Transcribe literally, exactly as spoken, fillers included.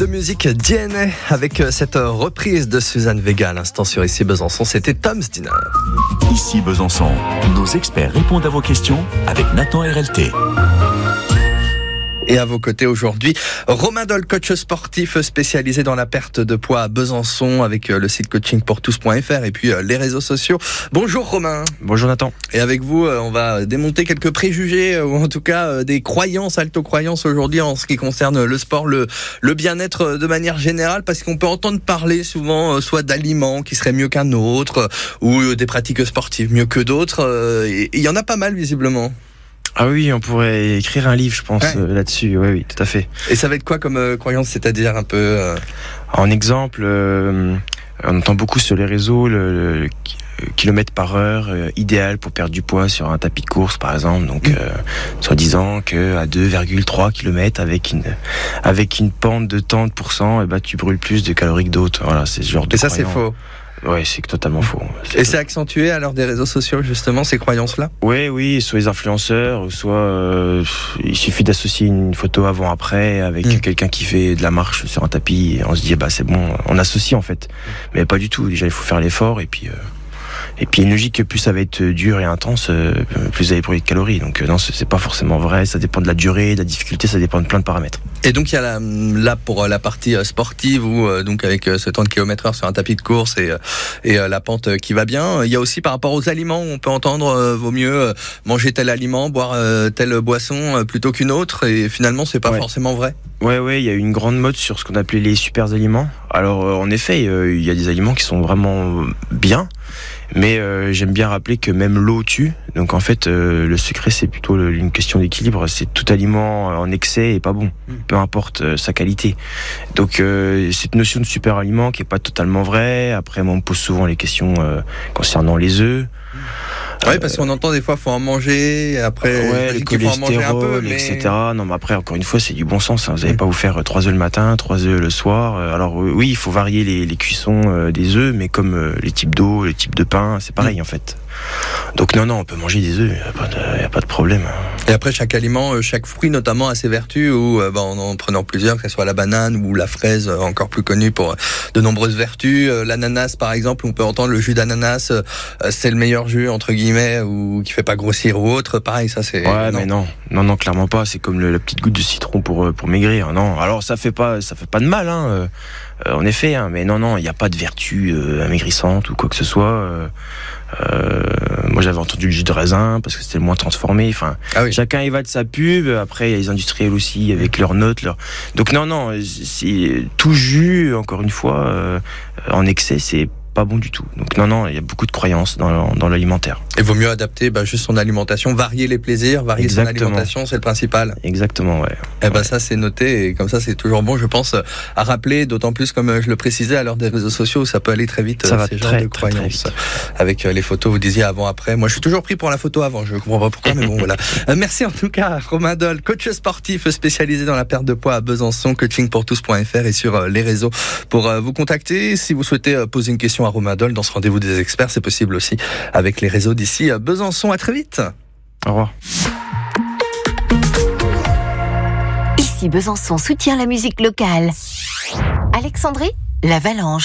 musique, D N A, avec cette reprise de Suzanne Vega à l'instant sur Ici Besançon. C'était Tom's Dinner. Ici Besançon, nos experts répondent à vos questions avec Nathan R L T. Et à vos côtés aujourd'hui, Romain Doll, coach sportif spécialisé dans la perte de poids à Besançon avec le site coaching pour tous point f r et puis les réseaux sociaux. Bonjour Romain. Bonjour Nathan. Et avec vous, on va démonter quelques préjugés ou en tout cas des croyances, alto-croyances aujourd'hui en ce qui concerne le sport, le, le bien-être de manière générale, parce qu'on peut entendre parler souvent soit d'aliments qui seraient mieux qu'un autre ou des pratiques sportives mieux que d'autres. Et il y en a pas mal visiblement. Ah oui, on pourrait écrire un livre, je pense, ouais. euh, là-dessus. Oui, oui, tout à fait. Et ça va être quoi comme euh, croyance, c'est-à-dire un peu euh... En exemple, euh, on entend beaucoup sur les réseaux le, le, le kilomètre par heure euh, idéal pour perdre du poids sur un tapis de course, par exemple. Donc, mmh. euh, soi-disant que à deux virgule trois kilomètres avec une avec une pente de tant de pourcents, eh ben, tu brûles plus de calories que d'autres. Voilà, c'est ce genre de. Et ça, croyance. c'est faux. Ouais, c'est totalement faux. C'est Et c'est accentué à l'heure des réseaux sociaux, justement, ces croyances-là ? Oui, oui, soit les influenceurs, soit euh, il suffit d'associer une photo avant-après avec mmh. quelqu'un qui fait de la marche sur un tapis et on se dit, bah c'est bon, on associe en fait. Mais pas du tout, déjà il faut faire l'effort et puis... Euh, Et puis, une logique que plus ça va être dur et intense, plus vous allez brûler de calories. Donc, non, c'est pas forcément vrai. Ça dépend de la durée, de la difficulté, ça dépend de plein de paramètres. Et donc, il y a la, là, pour la partie sportive, où, donc, avec ce temps de kilomètre heure sur un tapis de course et, et la pente qui va bien, il y a aussi par rapport aux aliments, on peut entendre, euh, vaut mieux manger tel aliment, boire euh, telle boisson plutôt qu'une autre. Et finalement, c'est pas ouais. forcément vrai. Ouais, ouais, il y a eu une grande mode sur ce qu'on appelait les super aliments. Alors, euh, en effet, il euh, y a des aliments qui sont vraiment bien. Mais euh, j'aime bien rappeler que même l'eau tue. Donc en fait, euh, le secret, c'est plutôt le, une question d'équilibre. C'est tout aliment en excès est pas bon, peu importe euh, sa qualité. Donc euh, cette notion de super aliment qui est pas totalement vraie. Après, moi, on me pose souvent les questions euh, concernant les œufs. Oui, parce qu'on entend des fois, faut en manger, après, ouais, le cholestérol, mais... et cetera. Non, mais après, encore une fois, c'est du bon sens. Hein. Vous n'allez mmh. pas vous faire trois œufs le matin, trois œufs le soir. Alors oui, il faut varier les, les cuissons des œufs, mais comme les types d'eau, les types de pain, c'est pareil mmh. en fait. Donc non, non, on peut manger des œufs, il n'y a pas de problème. Et après, chaque aliment, chaque fruit notamment a ses vertus, ou bah, en en prenant plusieurs, que ce soit la banane ou la fraise, encore plus connue pour de nombreuses vertus. L'ananas, par exemple, on peut entendre le jus d'ananas, c'est le meilleur jus, entre guillemets, ou qui fait pas grossir ou autre. Pareil, ça c'est... Ouais, non. mais non, non, non, clairement pas. C'est comme le, la petite goutte de citron pour, pour maigrir. Non, alors ça fait pas, ça fait pas de mal, hein. Euh, en effet, hein, mais non, non, il n'y a pas de vertu euh, amaigrissante ou quoi que ce soit. Euh, Euh, moi j'avais entendu le jus de raisin parce que c'était le moins transformé. Enfin, ah oui. Chacun y va de sa pub. Après il y a les industriels aussi avec leurs notes. Leurs... Donc non non, c'est tout jus. Encore une fois, euh, en excès c'est pas bon du tout. Donc non non, il y a beaucoup de croyances dans, dans l'alimentaire. Et vaut mieux adapter bah, juste son alimentation, varier les plaisirs, varier Exactement. Son alimentation, c'est le principal. Exactement, ouais. Et bah ouais. ça c'est noté et comme ça c'est toujours bon, je pense, à rappeler. D'autant plus comme je le précisais à l'heure des réseaux sociaux, ça peut aller très vite. Ça va ces très, genres de très, croyances. Très avec les photos, vous disiez avant après. Moi je suis toujours pris pour la photo avant. Je comprends pas pourquoi, mais bon voilà. Merci en tout cas, Romain Doll, coach sportif spécialisé dans la perte de poids à Besançon, coaching pour tous point f r et sur les réseaux pour vous contacter. Si vous souhaitez poser une question à Romain Doll dans ce rendez-vous Rendez-vous des experts, c'est possible aussi avec les réseaux d'ici à Besançon. À très vite. Au revoir. Ici Besançon soutient la musique locale. Alexandrie, l'Avalanche.